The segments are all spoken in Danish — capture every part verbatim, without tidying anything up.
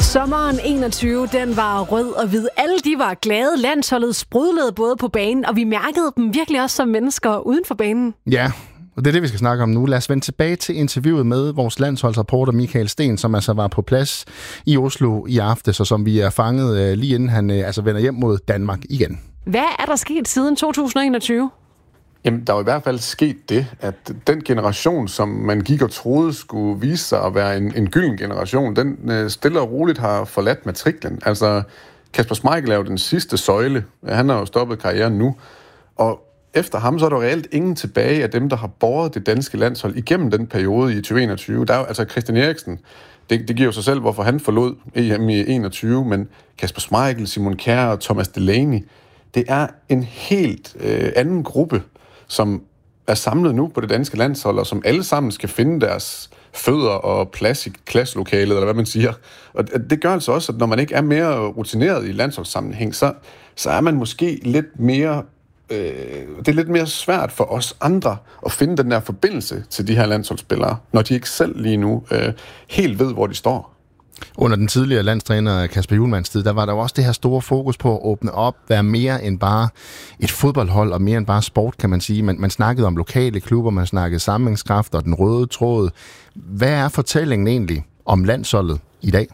Sommeren enogtyve, den var rød og hvid. Alle de var glade. Landsholdet sprudlede både på banen, og vi mærkede dem virkelig også som mennesker uden for banen. Ja, og det er det, vi skal snakke om nu. Lad os vende tilbage til interviewet med vores landsholdsreporter Michael Sten, som altså var på plads i Oslo i aftes, og som vi er fanget lige inden han altså vender hjem mod Danmark igen. Hvad er der sket siden to tusind og enogtyve? Jamen, der er i hvert fald sket det, at den generation, som man gik og troede skulle vise sig at være en, en gylden generation, den øh, stille og roligt har forladt matriklen. Altså, Kasper Schmeichel er jo den sidste søjle. Han har jo stoppet karrieren nu. Og efter ham, så er der reelt ingen tilbage af dem, der har båret det danske landshold igennem den periode i tyve enogtyve. Der er jo altså Christian Eriksen. Det, det giver jo sig selv, hvorfor han forlod E M i enogtyve, men Kasper Schmeichel, Simon Kjær og Thomas Delaney, det er en helt øh, anden gruppe, som er samlet nu på det danske landshold, og som alle sammen skal finde deres fødder og plads i klasselokalet, eller hvad man siger. Og det gør altså også, at når man ikke er mere rutineret i landsholdssammenhæng, så, så er man måske lidt mere... Øh, det er lidt mere svært for os andre at finde den der forbindelse til de her landsholdsspillere, når de ikke selv lige nu øh, helt ved, hvor de står. Under den tidligere landstræner Kasper Hjulmands tid, der var der jo også det her store fokus på at åbne op, være mere end bare et fodboldhold, og mere end bare sport, kan man sige. Man, man snakkede om lokale klubber, man snakkede sammenhængskraft og den røde tråd. Hvad er fortællingen egentlig om landsholdet i dag?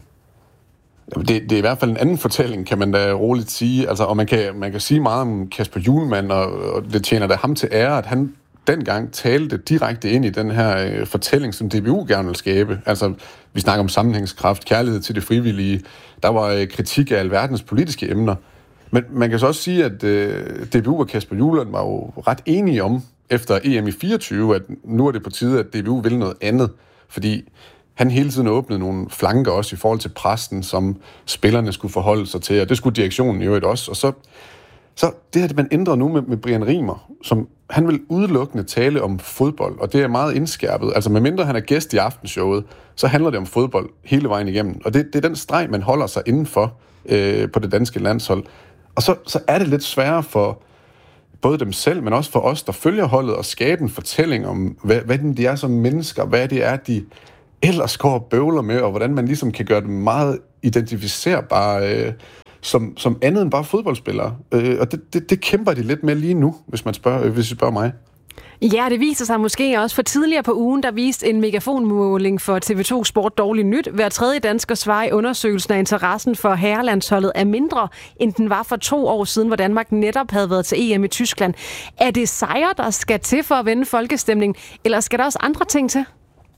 Det, det er i hvert fald en anden fortælling, kan man da roligt sige. Altså, og man kan, man kan sige meget om Kasper Hjulmand, og, og det tjener da ham til ære, at han dengang talte direkte ind i den her øh, fortælling, som D B U gerne vil skabe. Altså, vi snakker om sammenhængskraft, kærlighed til det frivillige. Der var øh, kritik af alverdens politiske emner. Men man kan så også sige, at øh, D B U og Kasper Hjulmand var jo ret enige om, efter E M i fireogtyve, at nu er det på tide, at D B U vil noget andet. Fordi han hele tiden åbnede nogle flanker også i forhold til præsten, som spillerne skulle forholde sig til, og det skulle direktionen i øvrigt også. Og så, så det her, man ændrer nu med, med Brian Riemer, som han vil udelukkende tale om fodbold, og det er meget indskærpet. Altså medmindre han er gæst i aftenshowet, så handler det om fodbold hele vejen igennem. Og det, det er den streg, man holder sig indenfor øh, på det danske landshold. Og så, så er det lidt sværere for både dem selv, men også for os, der følger holdet, og skabe en fortælling om, hvad, hvad de er som mennesker, hvad det er, de ellers går og bøvler med, og hvordan man ligesom kan gøre dem meget identificerbare øh, som, som andet end bare fodboldspillere. Øh, og det, det, det kæmper de lidt med lige nu, hvis man spørger, hvis I spørger mig. Ja, det viser sig måske også, for tidligere på ugen, der viste en megafonmåling for T V to Sport dårligt nyt. Hver tredje dansker svarer i undersøgelsen af interessen for herrelandsholdet er mindre, end den var for to år siden, hvor Danmark netop havde været til E M i Tyskland. Er det sejre, der skal til for at vende folkestemningen, eller skal der også andre ting til?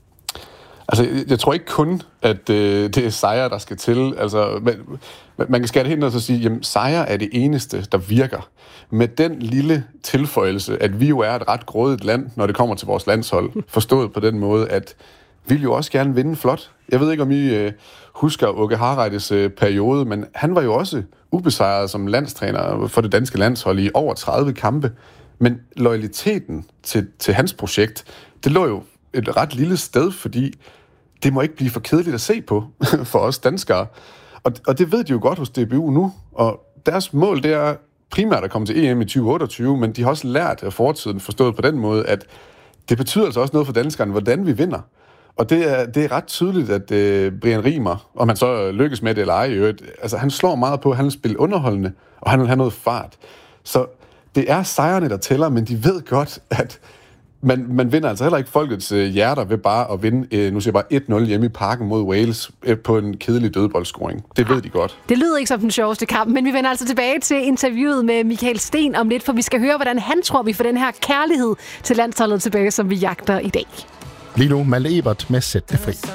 Altså, jeg tror ikke kun, at øh, det er sejre, der skal til. Altså, man, man kan skære det hen og så sige, jamen, sejre er det eneste, der virker. Med den lille tilføjelse, at vi jo er et ret grådigt land, når det kommer til vores landshold. Forstået på den måde, at vi vil jo også gerne vinde flot. Jeg ved ikke, om I øh, husker Åke Harreides øh, periode, men han var jo også ubesejret som landstræner for det danske landshold i over tredive kampe. Men loyaliteten til, til hans projekt, det lå jo et ret lille sted, fordi det må ikke blive for kedeligt at se på for os danskere. Og, og det ved de jo godt hos D B U nu, og deres mål, det er primært at komme til E M i tyve otteogtyve, men de har også lært af fortiden, forstået på den måde, at det betyder altså også noget for danskerne, hvordan vi vinder. Og det er, det er ret tydeligt, at øh, Brian Riemer, om han så lykkes med det eller ej, øvrigt, altså han slår meget på, at han vil spille underholdende, og han vil have noget fart. Så det er sejrene, der tæller, men de ved godt, at Man, man vinder altså heller ikke folkets øh, hjerter ved bare at vinde, øh, nu siger jeg bare et nul hjemme i Parken mod Wales øh, på en kedelig dødboldscoring. Det ved de godt. Det lyder ikke som den sjoveste kamp, men vi vender altså tilbage til interviewet med Michael Sten om lidt, for vi skal høre, hvordan han tror, vi får den her kærlighed til landsholdet tilbage, som vi jagter i dag. Lige nu, Malte Ebert med Sæt det fri.